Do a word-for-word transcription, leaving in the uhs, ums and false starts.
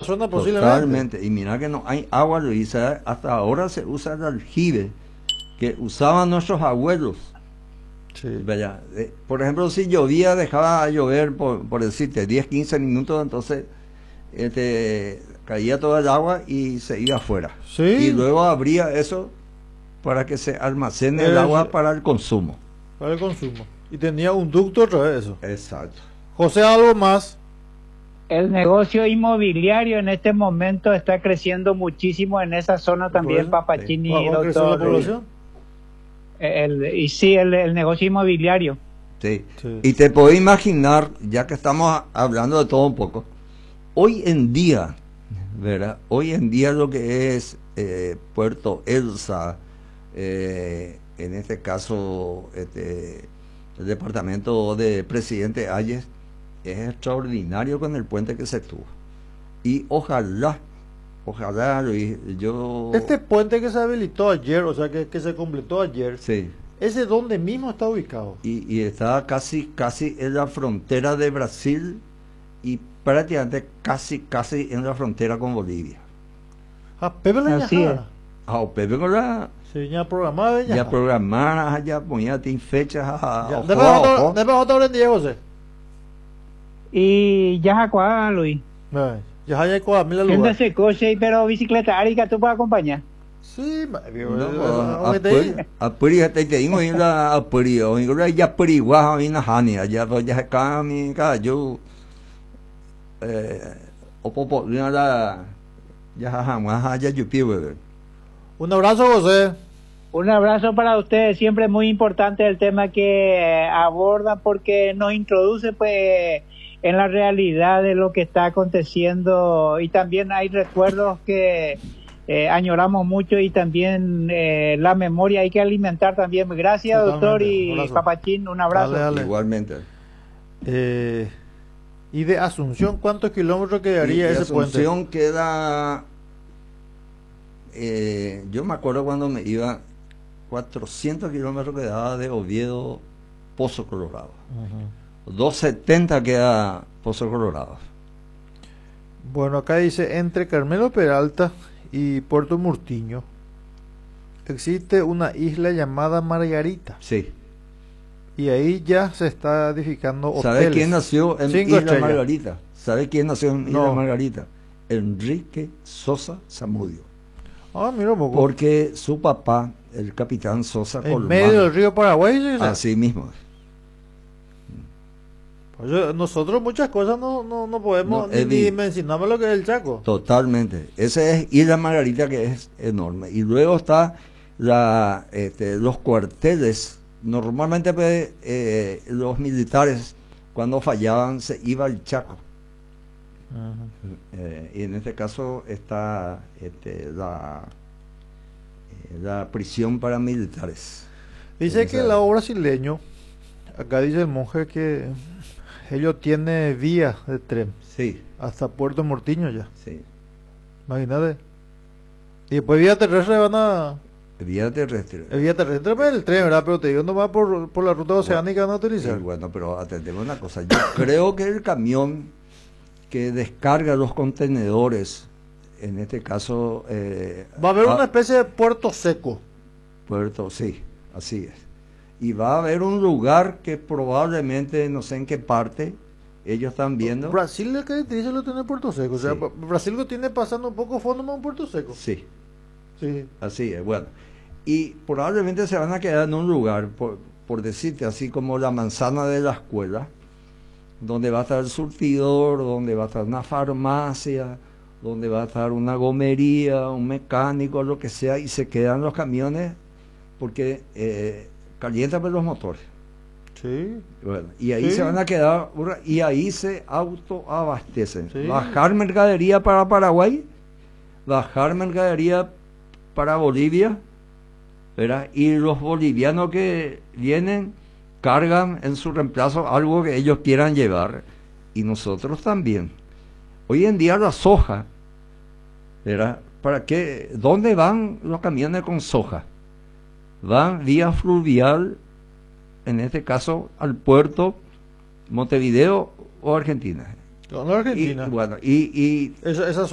zona posiblemente. Totalmente. Y mira que no hay agua, Luisa. Hasta ahora se usa el aljibe que usaban nuestros abuelos. Sí. ¿Verdad? Eh, por ejemplo, si llovía, dejaba llover, por, por decirte, diez, quince minutos, entonces este, caía toda el agua y se iba afuera. Sí. Y luego abría eso para que se almacene el Es- agua para el consumo. Para el consumo. Y tenía un ducto otra vez eso. Exacto. José, algo más. El negocio inmobiliario en este momento está creciendo muchísimo en esa zona también, eso, Papachini, ¿Va va a crecer la doctor. población? El- y sí, el, el negocio inmobiliario. Sí. Sí. Y te puedo imaginar, ya que estamos a- hablando de todo un poco, hoy en día, ¿verdad? Hoy en día lo que es eh, Puerto Elsa, eh, en este caso este, el departamento de Presidente Hayes, es extraordinario con el puente que se tuvo. Y ojalá, ojalá, Luis, yo... Este puente que se habilitó ayer, o sea, que, que se completó ayer, Sí. ¿ese dónde mismo está ubicado? Y, y está casi, casi en la frontera de Brasil y prácticamente casi, casi en la frontera con Bolivia. Ah, Pepe la Así Ñajada. Ah, o Pepe con la... Sí, ya programada ya. Ya programadas, ya ponía tin fechas a, Ya. ojo Después a otro, ojo. después otro hora Diego, José. Y ya Jacuá, Luis. Ay, ya hay que mil lugar. Siéntese coche, pero bicicleta árica, tú puedes acompañar. Sí, ma- No, ¿dónde te digo? a Puri te digo y la a Puri o y ya Puri wa y na hani ya pues ya acá mi ca yo eh o popo la ya jamás ya yo pido. Un abrazo, José. Un abrazo para ustedes, siempre muy importante el tema que eh, abordan porque nos introduce pues en la realidad de lo que está aconteciendo y también hay recuerdos que eh, añoramos mucho y también eh, la memoria hay que alimentar también. Gracias, Totalmente. doctor, Un y abrazo. Papachín, un abrazo. Dale, dale. Igualmente. Eh, y de Asunción, ¿cuántos kilómetros quedaría Y- y ese puente? Asunción queda eh, yo me acuerdo cuando me iba cuatrocientos kilómetros quedaba de Oviedo Pozo Colorado. Ujú. doscientos setenta queda Pozo Colorado. Bueno, acá dice, entre Carmelo Peralta y Puerto Murtiño existe una isla llamada Margarita. Sí. Y ahí ya se está edificando hoteles. ¿Sabe quién nació en Cinco Isla estrellas. Margarita? ¿Sabe quién nació en Isla No. Margarita? Enrique Sosa Zamudio. Ah, mira un poco. Porque su papá, el capitán Sosa En Colmán, medio del río Paraguay. ¿Sí? así mismo. Pues yo- nosotros muchas cosas no, no, no podemos No, ni, Eddie. ni mencionamos lo que es el Chaco. Totalmente. Ese es Isla Margarita, que es enorme. Y luego está la, este, los cuarteles. Normalmente pues, eh, los militares, cuando fallaban, se iba al Chaco. Ajá. Eh, y en este caso está este, la, eh, la prisión para militares. Dice Esa- que el lado brasileño, acá dice el monje que ellos tienen vía de tren Sí, hasta Puerto Mortiño ya. sí. Imagínate. Y después vía terrestre van a... Vía terrestre. El vía terrestre es el tren, ¿verdad? Pero te digo, no va por, por la ruta oceánica van a Sí, utilizar. bueno, pero atendemos una cosa. Yo creo que el camión que descarga los contenedores, en este caso... eh, Va a haber ah, una especie de puerto seco. Puerto, sí, así es. Y va a haber un lugar que probablemente, no sé en qué parte, ellos están viendo. Brasil le caracteriza lo tiene puerto seco. O sea, Sí. Brasil lo tiene pasando un poco fondo más un puerto seco. Sí, Sí. así es, bueno. Y probablemente se van a quedar en un lugar, por, por decirte así, como la manzana de la escuela, donde va a estar el surtidor, donde va a estar una farmacia, donde va a estar una gomería, un mecánico, lo que sea, y se quedan los camiones porque eh, calientan pues los motores. Sí. Bueno, y ahí Sí. se van a quedar, una- y ahí se autoabastecen. Sí. Bajar mercadería para Paraguay, bajar mercadería para Bolivia, ¿verdad? Y los bolivianos que vienen cargan en su reemplazo algo que ellos quieran llevar, y nosotros también. Hoy en día la soja, ¿verdad? ¿Para qué? ¿Dónde van los camiones con soja? Van vía fluvial, en este caso al puerto Montevideo o Argentina. No, no Argentina. Y, bueno, y, y Esa, esa